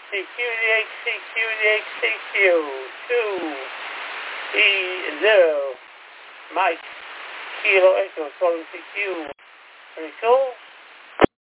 CQ, Mike, Kilo Echo, calling CQ. Very cool.